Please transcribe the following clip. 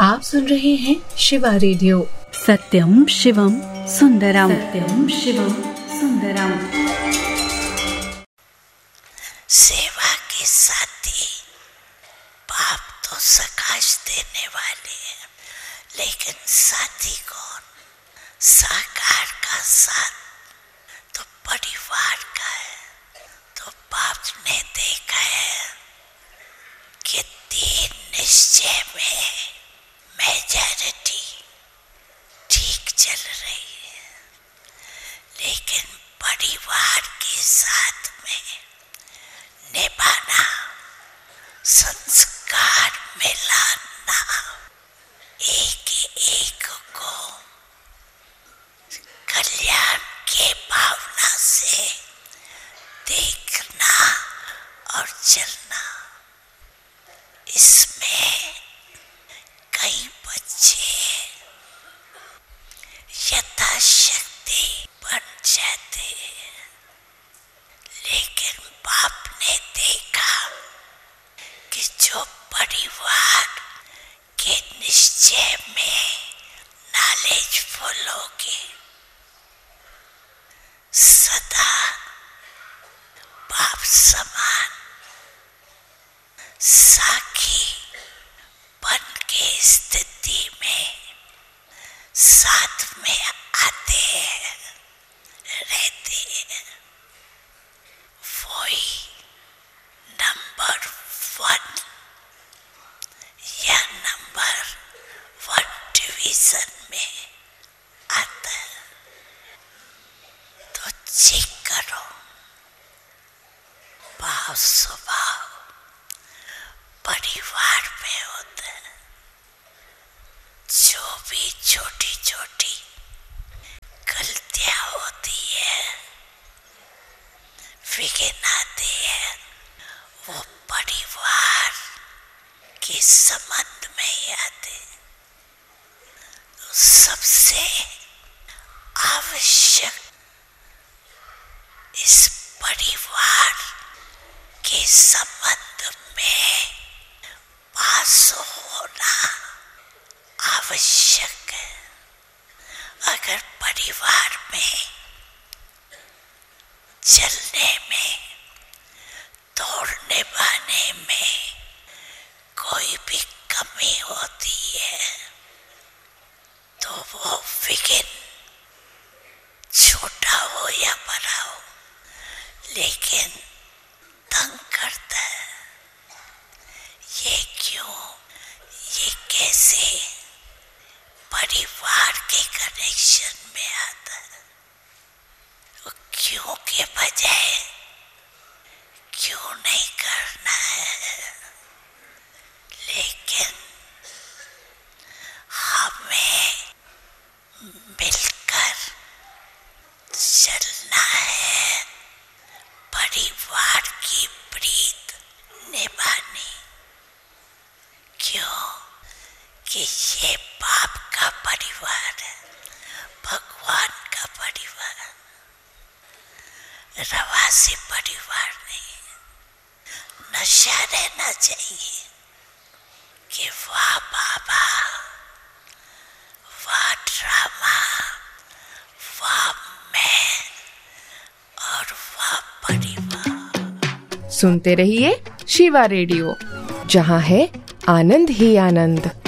आप सुन रहे हैं शिवा रेडियो। सत्यम शिवम सुंदरम, सत्यम शिवम सुंदरम। सेवा के साथी पाप तो सकाश देने वाले हैं, लेकिन साथी कौन? साकार का साथ तो परिवार का है। तो बाप ने देखा है कि तीन निश्चय में मेजॉरिटी ठीक चल रही है, लेकिन परिवार के साथ में निभाना, संस्कार मिलाना, एक एक को कल्याण के भावना से देखना और चलना, इसमें कई बच्चे यथाशक्ति बन जाते हैं, लेकिन बाप ने देखा कि जो परिवार के निश्चय में नॉलेजफुल होगी, सदा बाप समान साखी बन के स्थिति में साथ में आते हैं, रहते हैं, वही नंबर 1 या नंबर 1 डिवीजन में आता है। तो चेक करो, भाव स्वभाव परिवार में होता है। जो भी छोटी छोटी गलतियां होती है, विघ्न आते हैं, वो परिवार के संबंध में ही आते। तो सबसे आवश्यक इस परिवार के संबंध में पास होना आवश्यक है। अगर परिवार में चलने में, तोड़ने पाने में कोई भी कमी होती है, तो वो विघ्न छोटा हो या बड़ा हो, लेकिन तंग करता है। ये क्यों? ये कैसे? परिवार के कनेक्शन में आता है। तो क्यों के बजाय क्यों नहीं करना है, लेकिन हमें मिलकर चलना है, परिवार की प्रीत निभानी। क्यों? कि ये बाप का परिवार है, भगवान का परिवार, रवासी परिवार नहीं। नशा रहना चाहिए कि वाह बाबा, वाह ड्रामा, वाह मैं और वाह परिवार। सुनते रहिए शिवा रेडियो, जहाँ है आनंद ही आनंद।